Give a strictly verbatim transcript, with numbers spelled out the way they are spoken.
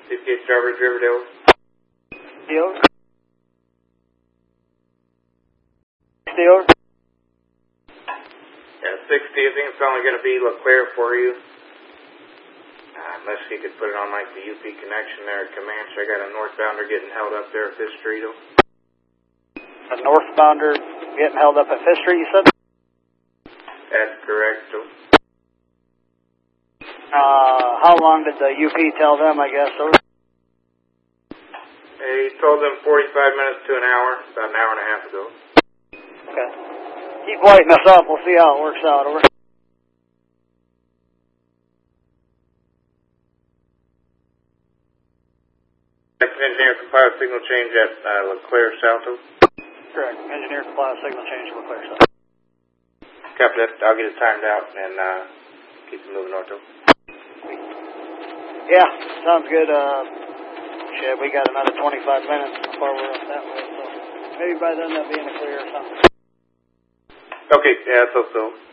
C P H Drivers, Riverdale. Steel. Steel. Yeah, sixty, I think it's only going to be LeClaire for you. Uh, unless you could put it on like the U P connection there at Comanche. I got a northbounder getting held up there at Fifth Street. A northbounder getting held up at Fifth Street, you said? That's correct. So, uh, how long did the U P tell them, I guess? So? he told them forty-five minutes to an hour, about an hour and a half ago. Okay. Keep lighting us up. We'll see how it works out. Over. Engineer supply signal change at uh, LeClaire Salto. Correct. Engineer supply signal change to LeClaire Salto. Copy that. I'll get it timed out and uh, keep it moving north. Yeah, sounds good. Uh, shit, we got another twenty-five minutes before we're up that way, so maybe by then they'll be in the clear or something. Okay, yeah, so so.